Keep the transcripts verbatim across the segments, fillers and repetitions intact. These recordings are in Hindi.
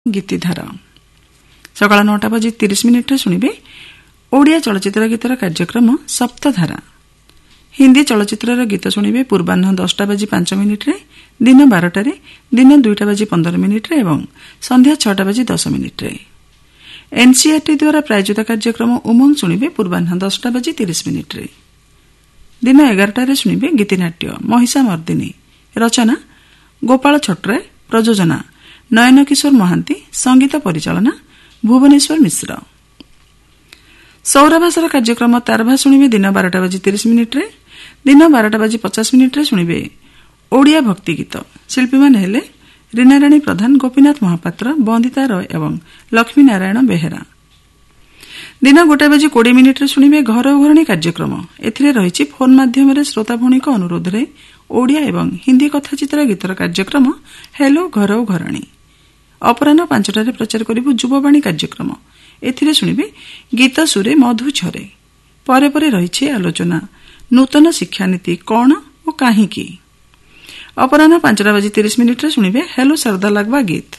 गीतिधारा सकाळ नौटा बजी तीस मिनिट शुणिबे ओडिया चलचित्र गीतर कार्यक्रम सप्तधारा। हिंदी चलचित्र गीत शुणिबे पूर्वाह्न दसटा बजी पांच मिनिट दिन बारटार दिन दुईटा बजी पंदर मिनिट एवं संध्या छटा बजी दस मिनिट। एनसीईआरटी द्वारा प्रायोजित कार्यक्रम उमंग शुणिबे पूर्वाह्न दसटा बजी तीस मिनिट दिन एगारटार शुणिबे गीतिनाट्य महिषा मर्दिनी रचना गोपाल छट्टराय प्रयोजना नयन किशोर महांती संगीत परिचालना भुवनेश्वर मिश्र। सौरभाषार कार्यक्रम तारभा शुणिबे दिन बारटा बजी तीस मिनिट दिन बारटा बजी पचास मिनिट शुणिबे ओडिया भक्ति गीत। शिल्पी माने हेले रीनाराणी प्रधान गोपीनाथ महापात्र बंदिता रॉय एवं लक्ष्मी नारायण बेहेरा। दिन गोटे बजी कोड़े मिनिट शुणिबे घर घरणी कार्यक्रम। एथिरे रहिछि फोन माध्यम श्रोता भौणीक अनुरोध रे ओडिया एवं हिंदी कथाचित्र गीतर कार्यक्रम हेलो घर घरणी। अपराह पांचटारे प्रचार करिबु युववाणी कार्यक्रम। एथिरे शुणिबे गीत सुरे मधु झरे। परे परे रहिछि आलोचना नूतन शिक्षा नीति कौन और काहींकी। अपराह पांचटा बजी तीस मिनिट शुणिबे हेलो सरदा लागवा गीत।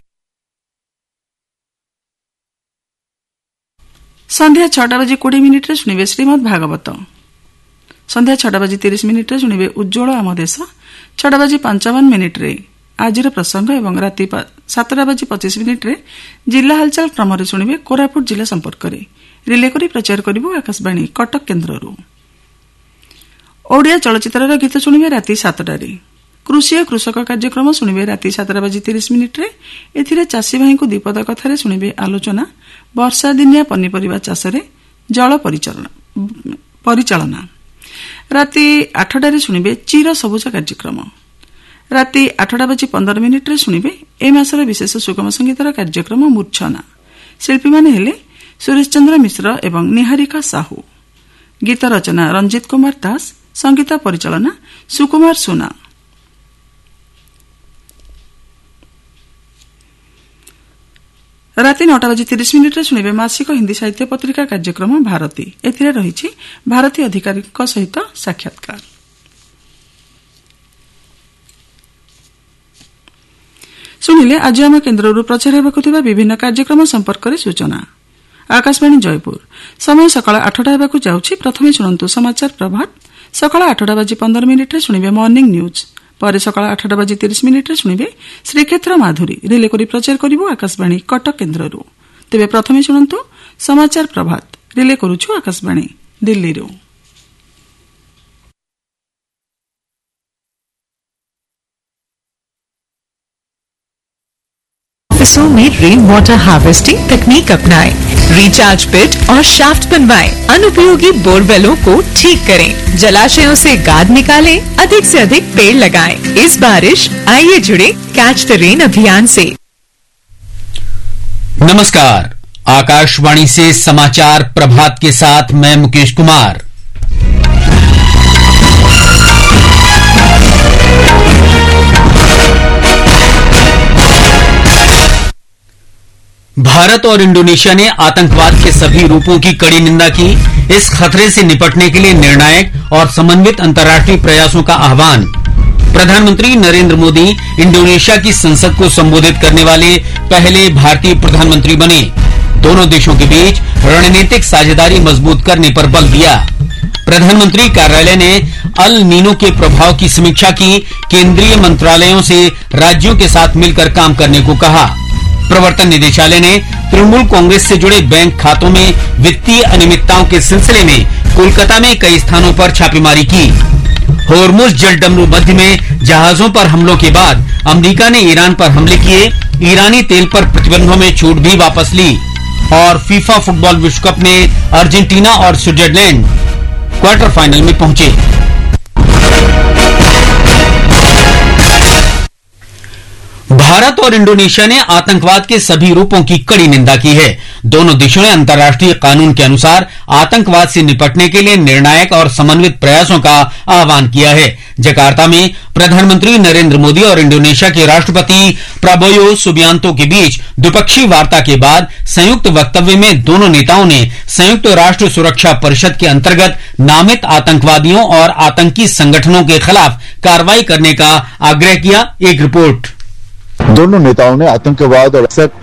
संध्या छटा बजी कोड़े मिनिट शुणिबे श्रीमद भागवत। संध्या छटा बजी तीस मिनिट शुणिबे उज्ज्वल आम देश। छटा बजी पंचावन मिनिट आजिर प्रसंग एवं राति सातटा बजी पचीस मिनिट जिला हालचाल क्रम शुणिबे कोरापुट जिला संपर्क रिले करी प्रचार करिबु आकाशवाणी कटक केन्द्ररू। ओडिया चलचित्र गीत शुणिबे राति सातटारे। कृषि और कृषक कार्यक्रम शुणिबे राति सातटा बजी तीस मिनिट एथिरे चाषी भाई को दीपद कथार शुणिबे आलोचना वर्षा दिनिया पनीपरिबा चाषरे जल परिचालना। राति आठटारे शुणिबे चिर सबुज कार्यक्रम। राति आठटा बजी पंदर मिनिट शुणिबे ए मासर विशेष सुगम संगीतर कार्यक्रम मूर्छना। शिल्पी माने हेले सुरेश चंद्र मिश्र एवं निहारिका साहू। गीत रचना रंजित कुमार दास संगीत परिचालना सुकुमार सुना। राति नौटा बजी तीस मिनिट शुणिबे मासिक हिंदी साहित्य पत्रिका कार्यक्रम भारती। एथिरे रहिछि भारती अधिकारी सहित साक्षात्कार। शुणिले आज आम केन्द्ररू प्रचार हेबाकु थिबा विभिन्न कार्यक्रम संपर्क में सूचना। आकाशवाणी जयपुर समय सकाळ आठटा हेबाकु जाउछि। प्रथमे शुणन्तु समाचार प्रभात। सकाळ आठटा बजी पंदर मिनिट शुणिबे मॉर्निंग न्यूज। पर सकाळ आठटा बजी तीस मिनिट शुणिबे श्रीक्षेत्र माधुरी रिले करी प्रचार करिबु आकाशवाणी कटक केन्द्ररू। तेबे प्रथमे शुणन्तु समाचार प्रभात रिले करूछु आकाशवाणी दिल्लीरू। ऑफिसों में रेन वाटर हार्वेस्टिंग तकनीक अपनाएं, रिचार्ज पिट और शाफ्ट बनवाएं, अनुपयोगी बोरवेलों को ठीक करें, जलाशयों से गाद निकालें, अधिक से अधिक पेड़ लगाएं। इस बारिश आइए जुड़े कैच द रेन अभियान से। नमस्कार, आकाशवाणी से समाचार प्रभात के साथ मैं मुकेश कुमार। भारत और इंडोनेशिया ने आतंकवाद के सभी रूपों की कड़ी निंदा की। इस खतरे से निपटने के लिए निर्णायक और समन्वित अंतर्राष्ट्रीय प्रयासों का आह्वान। प्रधानमंत्री नरेंद्र मोदी इंडोनेशिया की संसद को संबोधित करने वाले पहले भारतीय प्रधानमंत्री बने। दोनों देशों के बीच रणनीतिक साझेदारी मजबूत करने पर बल दिया। प्रधानमंत्री कार्यालय ने अल नीनो के प्रभाव की समीक्षा की। केंद्रीय मंत्रालयों से राज्यों के साथ मिलकर काम करने को कहा। प्रवर्तन निदेशालय ने तृणमूल कांग्रेस से जुड़े बैंक खातों में वित्तीय अनियमितताओं के सिलसिले में कोलकाता में कई स्थानों पर छापेमारी की। होर्मुज जलडमरू मध्य में जहाजों पर हमलों के बाद अमेरिका ने ईरान पर हमले किए। ईरानी तेल पर प्रतिबंधों में छूट भी वापस ली। और फीफा फुटबॉल विश्व कप में अर्जेंटीना और स्विट्जरलैंड क्वार्टर फाइनल में पहुंचे। भारत और इंडोनेशिया ने आतंकवाद के सभी रूपों की कड़ी निंदा की है। दोनों देशों ने अंतर्राष्ट्रीय कानून के अनुसार आतंकवाद से निपटने के लिए निर्णायक और समन्वित प्रयासों का आह्वान किया है। जकार्ता में प्रधानमंत्री नरेंद्र मोदी और इंडोनेशिया के राष्ट्रपति प्राबोयो सुबियांतो के बीच द्विपक्षीय वार्ता के बाद संयुक्त वक्तव्य में दोनों नेताओं ने संयुक्त राष्ट्र सुरक्षा परिषद के अंतर्गत नामित आतंकवादियों और आतंकी संगठनों के खिलाफ कार्रवाई करने का आग्रह किया। एक रिपोर्ट। दोनों नेताओं ने आतंकवाद और